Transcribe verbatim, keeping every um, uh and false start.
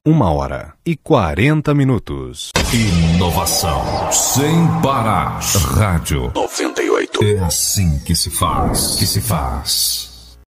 uma hora e quarenta minutos. Inovação sem parar. Rádio noventa e oito. É assim que se faz. Que se faz.